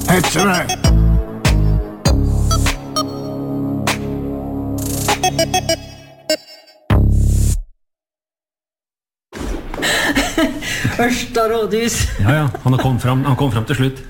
heter det. Ørsta rådhus. Ja, han kom fram til slutt.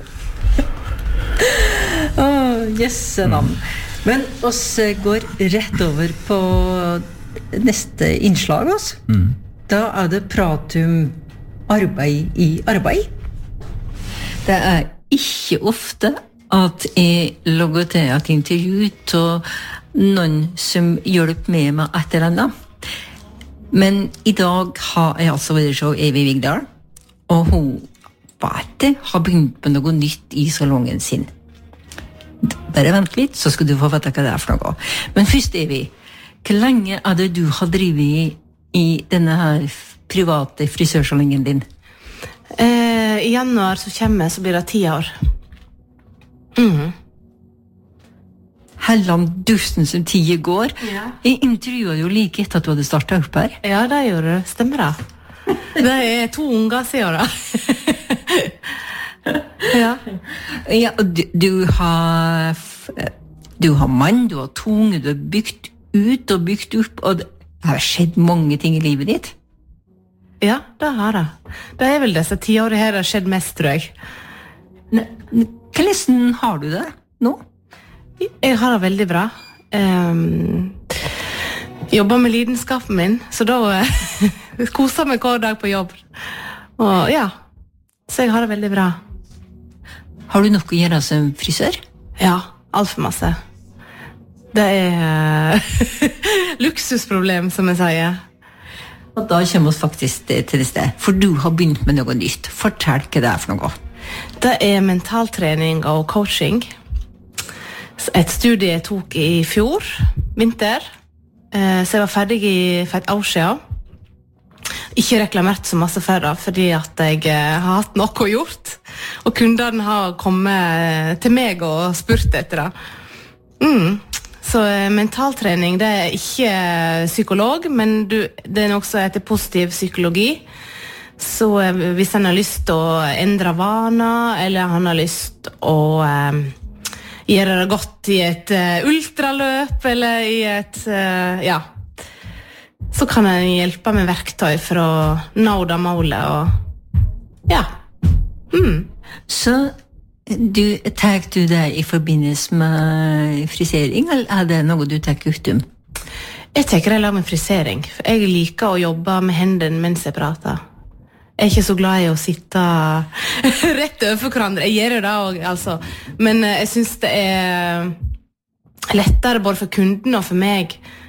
Jesse navn. Men oss går rett over på neste innslag oss. Da det prat om arbeid i arbeid. Det ikke ofte at jeg logger til et intervju til noen som hjelper med et eller annet. Men I dag har jeg altså vært så Evig Vigdal, og hun har begynt på noe nytt I salongen sin. Bare vent litt, så skal du få vite hva det for noe. Men først, Evig, hvor lenge det du har drivet I denne her private frisørsalongen din? I januar så kommer så blir det 10 år. Helland dusten som 10 går. Ja. Jeg intervjuet jo like etter at du hadde startet opp her. Ja, det gjorde det. Stemmer det. Det 2 unger siden da. Ja. Ja, og du har mann, du har 2 unger, du har bygd ut og bygd opp, og det har skjedd mange ting I livet ditt. Ja, det har det. Det vel disse 10 årene her det har skjedd mest, tror jeg. Hvordan har du det nå? Jeg har det veldig bra. Jobber med lidenskapen min, så da koser meg hver dag på jobb. Og ja, så jeg har det veldig bra. Har du nok å gjøre som frisør? Ja, alt for masse. Det luksusproblem, som jeg sier. Og da kommer vi faktisk til det sted, for du har begynt med noe nytt. Fortell hva det for noe. Det mentaltrening og coaching. Et studie jeg tok I fjor, vinter. Så jeg var ferdig for et år siden. Ikke reklamert så masse for det, fordi at jeg har hatt noe gjort. Og kundene har kommet til meg og spurt etter det. Så mentaltrening, det ikke psykolog, men det noe som heter positiv psykologi. Så hvis han har lyst til å endre vaner, eller han har lyst til å gjøre det godt I et ultraløp, eller I et, ja, så kan han hjelpe med verktøy for å nå det målet, og ja. Så tar du det I forbindelse med frisering, eller det noe du tar utom? Jeg tenker jeg lager med frisering, for jeg liker å jobbe med hendene mens jeg prater. Jeg ikke så glad I å sitte rett overfor hverandre. Jeg gjør det også, altså. Men jeg synes det lettere både for kunden og for meg